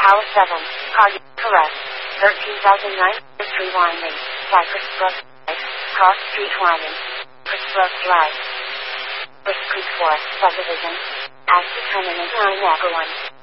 Palace 7, Cardiff, Caress, 13,009, Tree Winding, Cypress Brook, Cross Street Winding, Chris Brook Drive, Bush Creek Forest Subdivision, as determined in 9 Number 1.